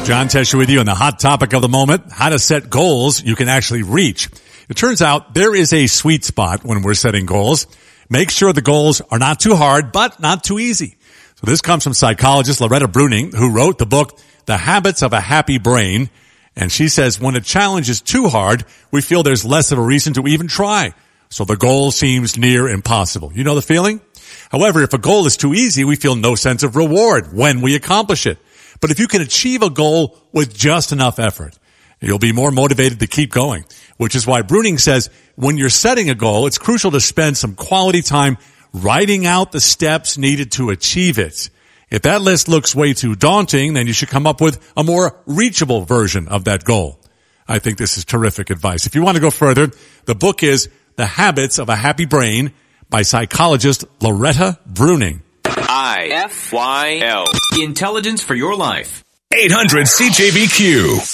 John Tesher with you on the hot topic of the moment, how to set goals you can actually reach. It turns out there is a sweet spot when we're setting goals. Make sure the goals are not too hard, but not too easy. So this comes from psychologist Loretta Breuning, who wrote the book, The Habits of a Happy Brain. And she says when a challenge is too hard, we feel there's less of a reason to even try. So the goal seems near impossible. You know the feeling? However, if a goal is too easy, we feel no sense of reward when we accomplish it. But if you can achieve a goal with just enough effort, you'll be more motivated to keep going, which is why Breuning says when you're setting a goal, it's crucial to spend some quality time writing out the steps needed to achieve it. If that list looks way too daunting, then you should come up with a more reachable version of that goal. I think this is terrific advice. If you want to go further, the book is The Habits of a Happy Brain by psychologist Loretta Breuning. IFYL. Intelligence for your life. 800 CJBQ.